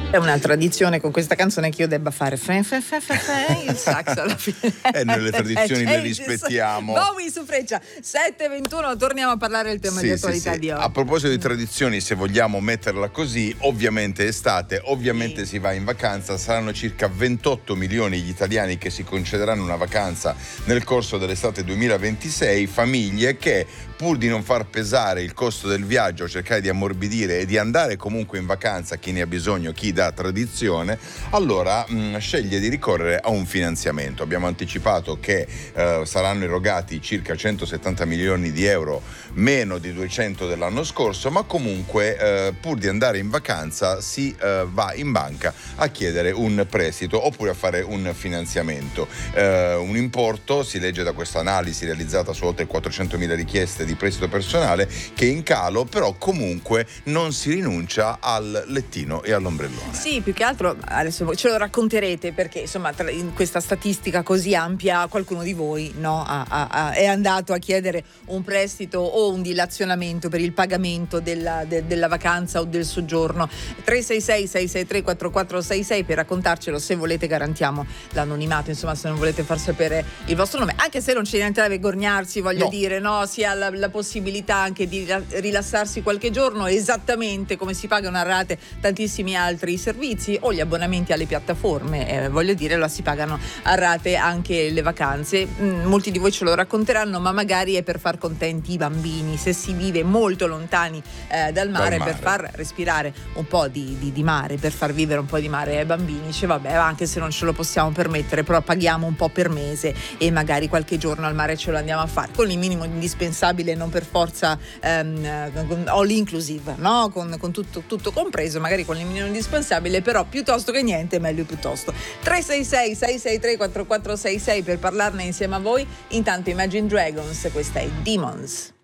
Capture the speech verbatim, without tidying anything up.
È una tradizione con questa canzone che io debba fare fe, fe, fe, fe, fe, il sax alla fine. E noi le tradizioni le rispettiamo. Bowie su Freccia, sette e ventuno, torniamo a parlare del tema sì, di attualità sì, sì. di oggi. A proposito di tradizioni, se vogliamo metterla così, ovviamente è estate, ovviamente sì. Si va in vacanza, saranno circa ventotto milioni gli italiani che si concederanno una vacanza nel corso dell'estate duemilaventisei, famiglie che pur di non far pesare il costo del viaggio, cercare di ammorbidire e di andare comunque in vacanza, chi ne ha bisogno, chi da tradizione, allora mh, sceglie di ricorrere a un finanziamento. Abbiamo anticipato che eh, saranno erogati circa centosettanta milioni di euro, meno di duecento dell'anno scorso, ma comunque eh, pur di andare in vacanza si eh, va in banca a chiedere un prestito oppure a fare un finanziamento. Eh, un importo, si legge da questa analisi realizzata su oltre quattrocentomila richieste di prestito personale, che è in calo, però comunque non si rinuncia al lettino e all'ombrellone. Sì, più che altro adesso ce lo racconterete, perché insomma tra, in questa statistica così ampia qualcuno di voi no, ha, ha, ha, è andato a chiedere un prestito o un dilazionamento per il pagamento della, de, della vacanza o del soggiorno. Tre sei sei sei sei tre quattro quattro sei sei per raccontarcelo, se volete garantiamo l'anonimato, insomma se non volete far sapere il vostro nome, anche se non c'è niente da vergognarsi, voglio no. dire, no, si ha la, la possibilità anche di rilassarsi qualche giorno, esattamente come si pagano a rate tantissimi altri servizi o gli abbonamenti alle piattaforme, eh, voglio dire, la si pagano a rate anche le vacanze. Mm, molti di voi ce lo racconteranno, ma magari è per far contenti i bambini, se si vive molto lontani eh, dal, mare, dal mare, per far respirare un po' di, di, di mare, per far vivere un po' di mare ai bambini, dice vabbè, anche se non ce lo possiamo permettere, però paghiamo un po' per mese e magari qualche giorno al mare ce lo andiamo a fare con il minimo indispensabile, non per forza um, all inclusive, no? Con, con tutto, tutto compreso, magari con il minimo indispensabile, però piuttosto che niente meglio piuttosto. Tre sei sei sei sei tre quattro quattro sei sei per parlarne insieme a voi. Intanto Imagine Dragons, questa è Demons.